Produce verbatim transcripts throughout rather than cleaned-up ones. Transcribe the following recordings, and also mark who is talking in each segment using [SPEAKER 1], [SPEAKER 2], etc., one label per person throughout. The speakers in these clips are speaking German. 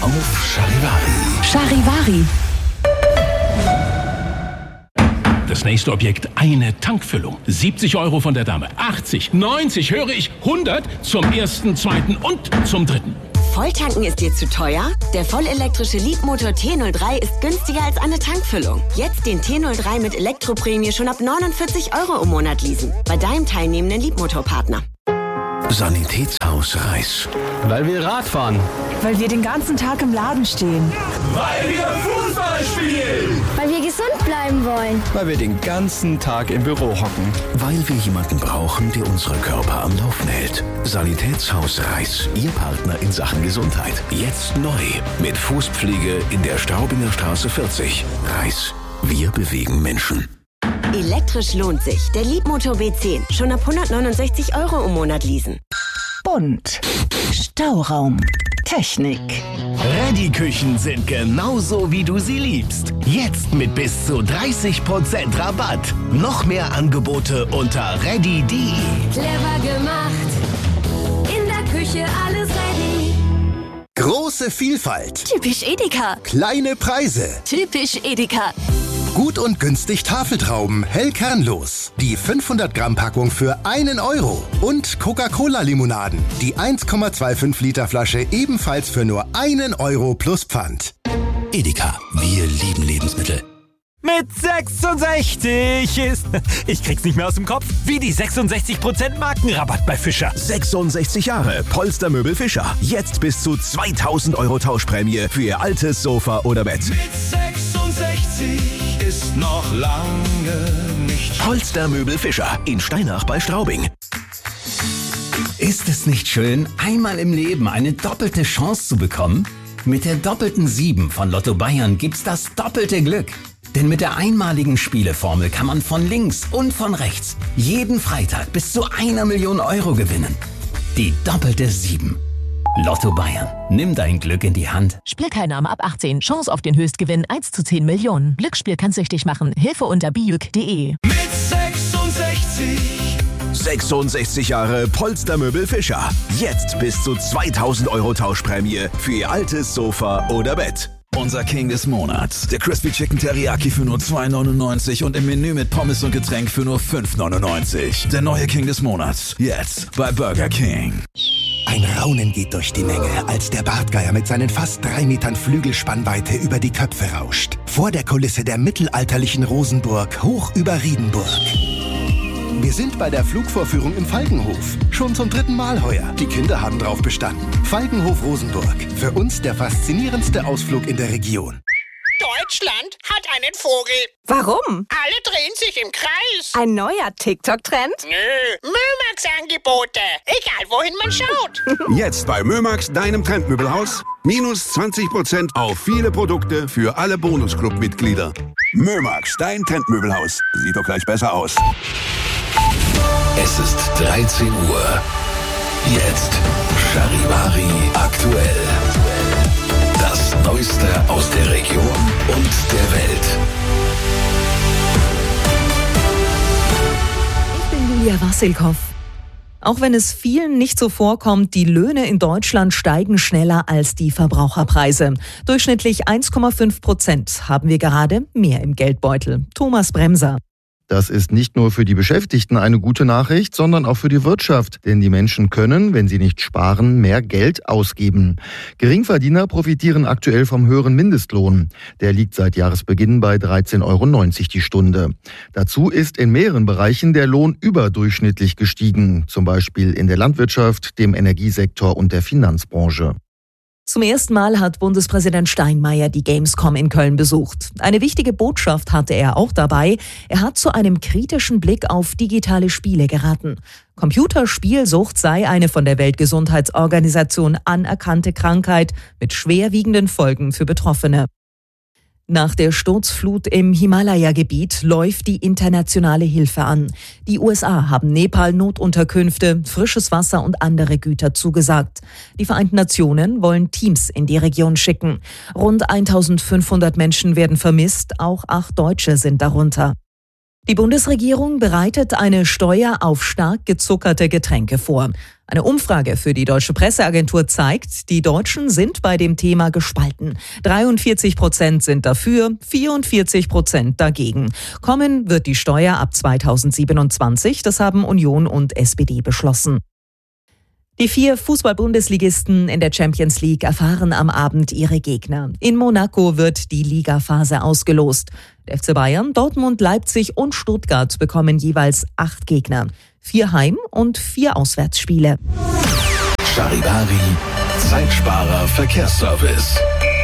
[SPEAKER 1] auf Charivari.
[SPEAKER 2] Charivari.
[SPEAKER 3] Das nächste Objekt, eine Tankfüllung. siebzig Euro von der Dame. achtzig, neunzig, höre ich, hundert zum ersten, zweiten und zum dritten.
[SPEAKER 4] Volltanken ist dir zu teuer? Der vollelektrische Leapmotor T null drei ist günstiger als eine Tankfüllung. Jetzt den T null drei mit Elektroprämie schon ab neunundvierzig Euro im Monat leasen. Bei deinem teilnehmenden Leapmotor-Partner.
[SPEAKER 1] Sanitätshaus Reis.
[SPEAKER 5] Weil wir Rad fahren.
[SPEAKER 2] Weil wir den ganzen Tag im Laden stehen.
[SPEAKER 6] Weil wir Fußball spielen.
[SPEAKER 7] Weil wir gesund bleiben wollen.
[SPEAKER 5] Weil wir den ganzen Tag im Büro hocken.
[SPEAKER 1] Weil wir jemanden brauchen, der unsere Körper am Laufen hält. Sanitätshaus Reis, Ihr Partner in Sachen Gesundheit. Jetzt neu mit Fußpflege in der Straubinger Straße vierzig. Reis, wir bewegen Menschen.
[SPEAKER 4] Elektrisch lohnt sich. Der Leapmotor B zehn. Schon ab hundertneunundsechzig Euro im Monat leasen.
[SPEAKER 2] Bunt. Stauraum. Technik.
[SPEAKER 8] Reddy-Küchen sind genauso, wie du sie liebst. Jetzt mit bis zu dreißig Prozent Rabatt. Noch mehr Angebote unter reddy punkt de.
[SPEAKER 7] Clever gemacht. In der Küche alles ready.
[SPEAKER 9] Große Vielfalt.
[SPEAKER 2] Typisch Edeka.
[SPEAKER 9] Kleine Preise.
[SPEAKER 2] Typisch Edeka.
[SPEAKER 9] Gut und günstig Tafeltrauben, hell kernlos. Die fünfhundert Gramm Packung für einen Euro. Und Coca-Cola-Limonaden. Die eins Komma fünfundzwanzig Liter Flasche ebenfalls für nur einen Euro plus Pfand.
[SPEAKER 1] Edeka, wir lieben Lebensmittel.
[SPEAKER 10] Mit sechsundsechzig ist... Ich krieg's nicht mehr aus dem Kopf. Wie die sechsundsechzig Prozent Markenrabatt bei Fischer.
[SPEAKER 8] sechsundsechzig Jahre Polstermöbel Fischer. Jetzt bis zu zweitausend Euro Tauschprämie für Ihr altes Sofa oder Bett.
[SPEAKER 6] Mit sechsundsechzig ist noch lange nicht...
[SPEAKER 8] Polstermöbel Fischer in Steinach bei Straubing.
[SPEAKER 11] Ist es nicht schön, einmal im Leben eine doppelte Chance zu bekommen? Mit der doppelten sieben von Lotto Bayern gibt's das doppelte Glück. Denn mit der einmaligen Spieleformel kann man von links und von rechts jeden Freitag bis zu einer Million Euro gewinnen. Die doppelte sieben. Lotto Bayern. Nimm dein Glück in die Hand.
[SPEAKER 12] Spielteilnahme ab achtzehn. Chance auf den Höchstgewinn eins zu zehn Millionen. Glücksspiel kann süchtig machen. Hilfe unter bijuk punkt de.
[SPEAKER 6] Mit sechsundsechzig.
[SPEAKER 8] sechsundsechzig Jahre Polstermöbel Fischer. Jetzt bis zu zweitausend Euro Tauschprämie für Ihr altes Sofa oder Bett.
[SPEAKER 13] Unser King des Monats. Der Crispy Chicken Teriyaki für nur zwei neunundneunzig und im Menü mit Pommes und Getränk für nur fünf neunundneunzig. Der neue King des Monats. Jetzt bei Burger King.
[SPEAKER 9] Ein Raunen geht durch die Menge, als der Bartgeier mit seinen fast drei Metern Flügelspannweite über die Köpfe rauscht. Vor der Kulisse der mittelalterlichen Rosenburg, hoch über Riedenburg. Wir sind bei der Flugvorführung im Falkenhof. Schon zum dritten Mal heuer. Die Kinder haben drauf bestanden. Falkenhof Rosenburg. Für uns der faszinierendste Ausflug in der Region.
[SPEAKER 14] Deutschland hat einen Vogel.
[SPEAKER 2] Warum?
[SPEAKER 14] Alle drehen sich im Kreis.
[SPEAKER 2] Ein neuer TikTok-Trend?
[SPEAKER 14] Nö, Mömax-Angebote. Egal, wohin man schaut.
[SPEAKER 15] Jetzt bei Mömax, deinem Trendmöbelhaus. Minus zwanzig Prozent auf viele Produkte für alle Bonusclub-Mitglieder. Mömax, dein Trendmöbelhaus. Sieht doch gleich besser aus.
[SPEAKER 1] Es ist dreizehn Uhr. Jetzt Charivari aktuell. Das Neueste aus der Region und der Welt.
[SPEAKER 16] Ich bin Julia Wassilkow. Auch wenn es vielen nicht so vorkommt, die Löhne in Deutschland steigen schneller als die Verbraucherpreise. Durchschnittlich eins Komma fünf Prozent haben wir gerade mehr im Geldbeutel. Thomas Bremser.
[SPEAKER 17] Das ist nicht nur für die Beschäftigten eine gute Nachricht, sondern auch für die Wirtschaft. Denn die Menschen können, wenn sie nicht sparen, mehr Geld ausgeben. Geringverdiener profitieren aktuell vom höheren Mindestlohn. Der liegt seit Jahresbeginn bei dreizehn Euro neunzig die Stunde. Dazu ist in mehreren Bereichen der Lohn überdurchschnittlich gestiegen. Zum Beispiel in der Landwirtschaft, dem Energiesektor und der Finanzbranche.
[SPEAKER 16] Zum ersten Mal hat Bundespräsident Steinmeier die Gamescom in Köln besucht. Eine wichtige Botschaft hatte er auch dabei. Er hat zu einem kritischen Blick auf digitale Spiele geraten. Computerspielsucht sei eine von der Weltgesundheitsorganisation anerkannte Krankheit mit schwerwiegenden Folgen für Betroffene. Nach der Sturzflut im Himalaya-Gebiet läuft die internationale Hilfe an. Die U S A haben Nepal Notunterkünfte, frisches Wasser und andere Güter zugesagt. Die Vereinten Nationen wollen Teams in die Region schicken. Rund eintausendfünfhundert Menschen werden vermisst, auch acht Deutsche sind darunter. Die Bundesregierung bereitet eine Steuer auf stark gezuckerte Getränke vor. Eine Umfrage für die Deutsche Presseagentur zeigt, die Deutschen sind bei dem Thema gespalten. dreiundvierzig Prozent sind dafür, vierundvierzig Prozent dagegen. Kommen wird die Steuer ab zweitausendsiebenundzwanzig, das haben Union und S P D beschlossen. Die vier Fußball-Bundesligisten in der Champions League erfahren am Abend ihre Gegner. In Monaco wird die Ligaphase ausgelost. Der F C Bayern, Dortmund, Leipzig und Stuttgart bekommen jeweils acht Gegner. Vier Heim- und vier Auswärtsspiele.
[SPEAKER 1] Charivari, Zeitsparer Verkehrsservice.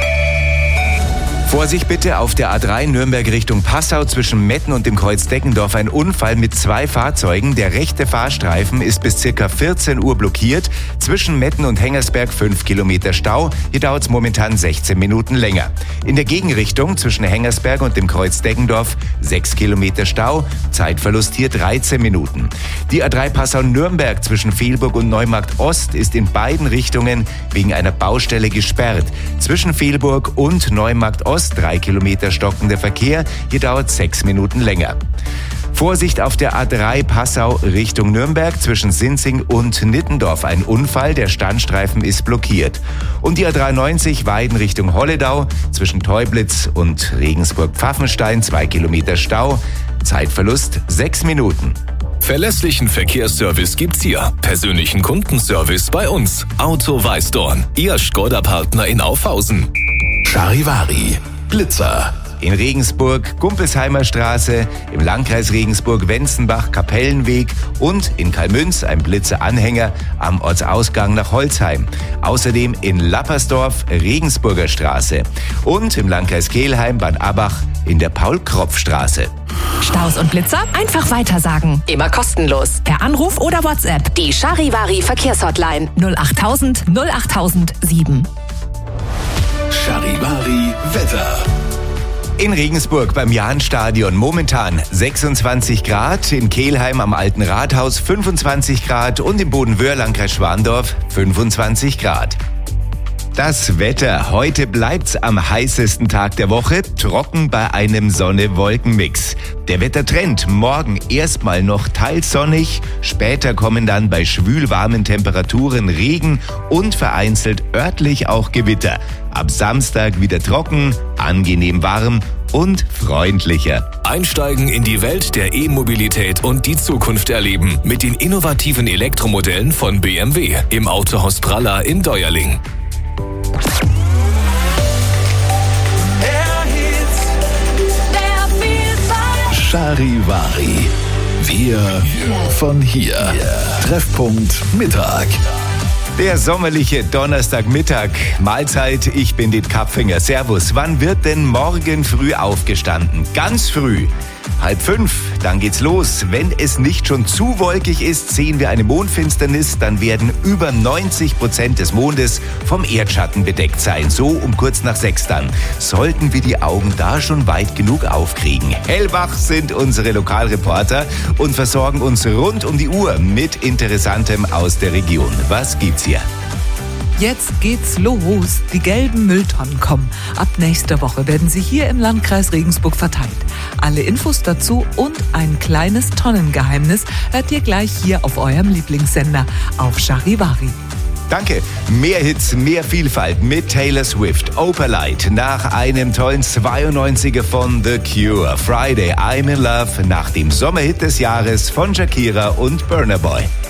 [SPEAKER 18] Vorsicht bitte, auf der A drei Nürnberg Richtung Passau zwischen Metten und dem Kreuz Deckendorf ein Unfall mit zwei Fahrzeugen. Der rechte Fahrstreifen ist bis ca. vierzehn Uhr blockiert. Zwischen Metten und Hengersberg fünf Kilometer Stau. Hier dauert es momentan sechzehn Minuten länger. In der Gegenrichtung zwischen Hengersberg und dem Kreuz Deckendorf sechs Kilometer Stau. Zeitverlust hier dreizehn Minuten. Die A drei Passau Nürnberg zwischen Fehlburg und Neumarkt Ost ist in beiden Richtungen wegen einer Baustelle gesperrt. Zwischen Fehlburg und Neumarkt Ost drei Kilometer stockender Verkehr, hier dauert sechs Minuten länger. Vorsicht auf der A drei Passau Richtung Nürnberg zwischen Sinzing und Nittendorf. Ein Unfall, der Standstreifen ist blockiert. Und die A dreiundneunzig Weiden Richtung Holledau zwischen Teublitz und Regensburg-Pfaffenstein zwei Kilometer Stau. Zeitverlust sechs Minuten.
[SPEAKER 1] Verlässlichen Verkehrsservice gibt's hier. Persönlichen Kundenservice bei uns. Auto Weißdorn, Ihr Skoda-Partner in Aufhausen. Charivari, Blitzer.
[SPEAKER 18] In Regensburg, Gumpelsheimer Straße, im Landkreis Regensburg, Wenzenbach, Kapellenweg und in Kalmünz ein Blitzer-Anhänger am Ortsausgang nach Holzheim. Außerdem in Lappersdorf, Regensburger Straße und im Landkreis Kelheim, Bad Abach in der Paul-Kropf-Straße.
[SPEAKER 19] Staus und Blitzer einfach weitersagen. Immer kostenlos. Per Anruf oder WhatsApp. Die Charivari Verkehrshotline null achttausend null achttausend sieben.
[SPEAKER 1] Charivari Wetter.
[SPEAKER 18] In Regensburg beim Jahnstadion momentan sechsundzwanzig Grad, in Kelheim am Alten Rathaus fünfundzwanzig Grad und im Bodenwöhr, Landkreis Schwandorf fünfundzwanzig Grad. Das Wetter. Heute bleibt's am heißesten Tag der Woche, trocken bei einem Sonne-Wolken-Mix. Der Wettertrend: morgen erstmal noch teils sonnig, später kommen dann bei schwülwarmen Temperaturen Regen und vereinzelt örtlich auch Gewitter. Ab Samstag wieder trocken, angenehm warm und freundlicher.
[SPEAKER 1] Einsteigen in die Welt der E-Mobilität und die Zukunft erleben mit den innovativen Elektromodellen von B M W im Autohaus Pralla in Deuerling. Charivari. Wir von hier. Treffpunkt Mittag.
[SPEAKER 18] Der sommerliche Donnerstagmittag. Mahlzeit, ich bin Dit Kapfinger. Servus. Wann wird denn morgen früh aufgestanden? Ganz früh. Halb fünf, dann geht's los. Wenn es nicht schon zu wolkig ist, sehen wir eine Mondfinsternis, dann werden über neunzig Prozent des Mondes vom Erdschatten bedeckt sein. So um kurz nach sechs dann. Sollten wir die Augen da schon weit genug aufkriegen. Hellwach sind unsere Lokalreporter und versorgen uns rund um die Uhr mit Interessantem aus der Region. Was gibt's hier?
[SPEAKER 20] Jetzt geht's los. Die gelben Mülltonnen kommen. Ab nächster Woche werden sie hier im Landkreis Regensburg verteilt. Alle Infos dazu und ein kleines Tonnengeheimnis hört ihr gleich hier auf eurem Lieblingssender auf Charivari.
[SPEAKER 18] Danke. Mehr Hits, mehr Vielfalt mit Taylor Swift. Opalite nach einem tollen zweiundneunziger von The Cure. Friday, I'm in Love nach dem Sommerhit des Jahres von Shakira und Burna Boy.